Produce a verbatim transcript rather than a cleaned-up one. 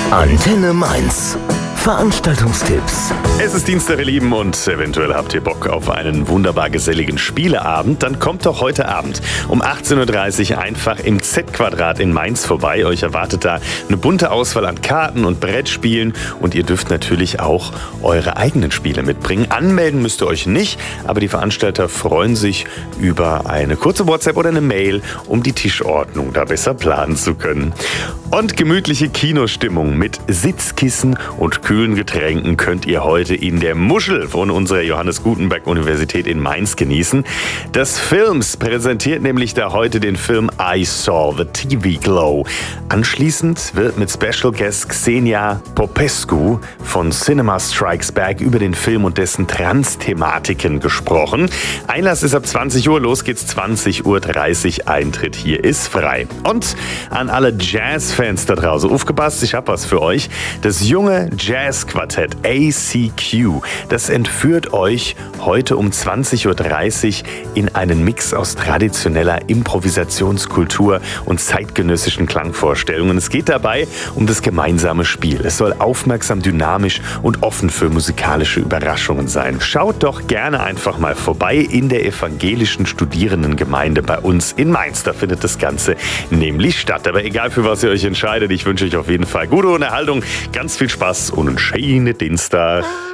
Antenne Mainz. Veranstaltungstipps. Es ist Dienstag, ihr Lieben, und eventuell habt ihr Bock auf einen wunderbar geselligen Spieleabend. Dann kommt doch heute Abend um achtzehn Uhr dreißig einfach im Z-Quadrat in Mainz vorbei. Euch erwartet da eine bunte Auswahl an Karten und Brettspielen und ihr dürft natürlich auch eure eigenen Spiele mitbringen. Anmelden müsst ihr euch nicht, aber die Veranstalter freuen sich über eine kurze WhatsApp oder eine Mail, um die Tischordnung da besser planen zu können. Und gemütliche Kinostimmung mit Sitzkissen und kühlen Getränken könnt ihr heute in der Muschel von unserer Johannes Gutenberg Universität in Mainz genießen. Das Films präsentiert nämlich da heute den Film I Saw the T V Glow. Anschließend wird mit Special Guest Xenia Popescu von Cinema Strikes Back über den Film und dessen Trans-Thematiken gesprochen. Einlass ist ab zwanzig Uhr, los geht's zwanzig Uhr dreißig, Eintritt hier ist frei. Und an alle Jazz-Fans da draußen, aufgepasst, ich hab was für euch. Das junge Jazzquartett A C Q, das entführt euch heute um zwanzig Uhr dreißig in einen Mix aus traditioneller Improvisationskultur und zeitgenössischen Klangvorstellungen. Es geht dabei um das gemeinsame Spiel. Es soll aufmerksam, dynamisch und offen für musikalische Überraschungen sein. Schaut doch gerne einfach mal vorbei in der evangelischen Studierendengemeinde bei uns in Mainz. Da findet das Ganze nämlich statt. Aber egal, für was ihr euch entscheidet, ich wünsche euch auf jeden Fall gute Unterhaltung, ganz viel Spaß und einen schönen Dienstag.